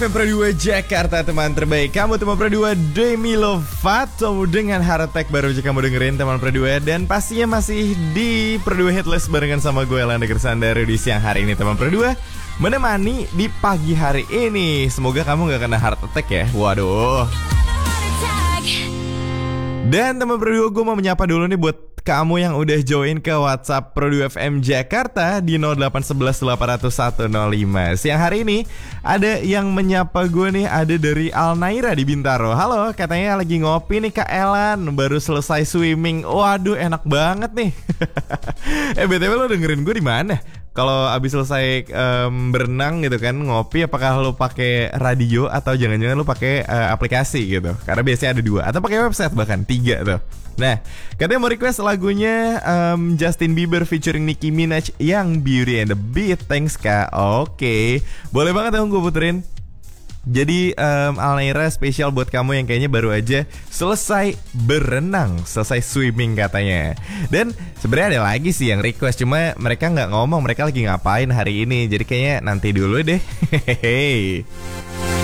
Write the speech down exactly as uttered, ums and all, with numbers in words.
Pro dua Jakarta, teman terbaik. Kamu teman Pro dua Demi Lovato dengan Haratek baru aja kamu dengerin teman Pro dua. Dan pastinya masih di Pro dua Hitlist barengan sama gue Elanda Gersandari di siang hari ini teman Pro dua, menemani di pagi hari ini. Semoga kamu gak kena heart attack ya. Waduh. Dan teman Pro dua, gue mau menyapa dulu nih buat kamu yang udah join ke WhatsApp Pro dua F M Jakarta di nol delapan satu satu delapan nol satu nol lima. Siang hari ini ada yang menyapa gue nih, ada dari Alnaira di Bintaro. Halo, katanya lagi ngopi nih Kak Elan, baru selesai swimming. Waduh, enak banget nih. eh B T W lo dengerin gue di mana? Kalau abis selesai um, berenang gitu kan, ngopi, apakah lo pakai radio atau jangan-jangan lo pakai uh, aplikasi gitu? Karena biasanya ada dua, atau pakai website bahkan tiga tuh. Nah, katanya mau request lagunya um, Justin Bieber featuring Nicki Minaj yang Beauty and the Beat. Thanks Kak. Oke, boleh banget dong gue puterin. Jadi um, Alnaira spesial buat kamu yang kayaknya baru aja selesai berenang, selesai swimming katanya. Dan sebenarnya ada lagi sih yang request, cuma mereka nggak ngomong mereka lagi ngapain hari ini. Jadi kayaknya nanti dulu deh. Hehehe.